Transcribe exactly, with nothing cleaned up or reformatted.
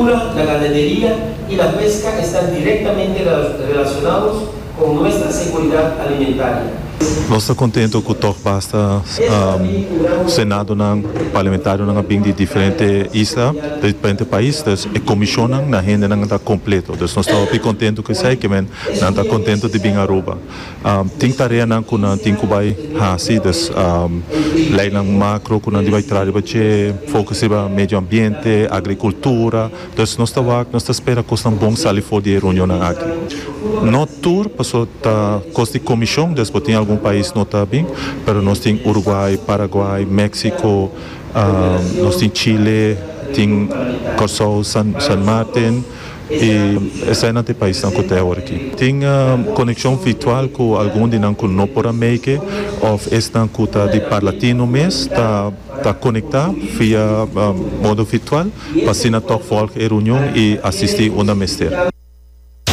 agricultura, la ganadería y la pesca están directamente relacionados con nuestra seguridad alimentaria. Nós estamos contentes com o T O C basta um, Senado não parlamentário não bem de diferentes islas, de diferentes países, e comissionam na renda não está completo. Então nós estamos bem contentes com isso aí, que não está contente de vir a Aruba. Tem tarefa não que não tem que vai assim, das lei não macro que não vai trazer para focar no meio ambiente, agricultura. Então nós estamos nós estamos esperando que seja bom sair fora da reunião aqui. No tour passou tá costa de comissão, depois tem algum país não está bem, mas nós temos Uruguai, Paraguai, México, uh, nós temos Chile, tem Corsol, San, San Martin e esse é o país que tem agora aqui. Tem uh, conexão virtual com algum de nós que não podem make, ou esse que está de parlatino mesmo, está está conectado via uh, modo virtual para se na T O C Volk e reunião e assistir uma mestre.